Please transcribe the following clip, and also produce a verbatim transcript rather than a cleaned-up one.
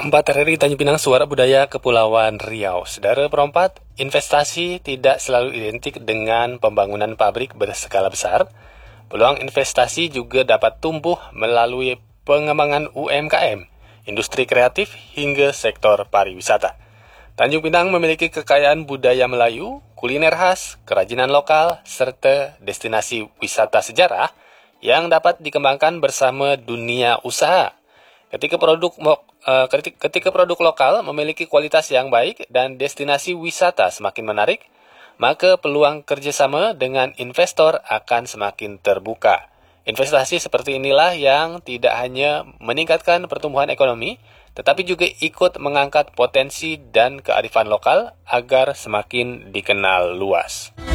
Empat R R I Tanjung Pinang Suara Budaya Kepulauan Riau. Saudara perempat, investasi tidak selalu identik dengan pembangunan pabrik berskala besar. Peluang investasi juga dapat tumbuh melalui pengembangan U M K M, industri kreatif hingga sektor pariwisata. Tanjung Pinang memiliki kekayaan budaya Melayu, kuliner khas, kerajinan lokal, serta destinasi wisata sejarah yang dapat dikembangkan bersama dunia usaha. Ketika produk uh, ketika produk lokal memiliki kualitas yang baik dan destinasi wisata semakin menarik, maka peluang kerjasama dengan investor akan semakin terbuka. Investasi seperti inilah yang tidak hanya meningkatkan pertumbuhan ekonomi, tetapi juga ikut mengangkat potensi dan kearifan lokal agar semakin dikenal luas.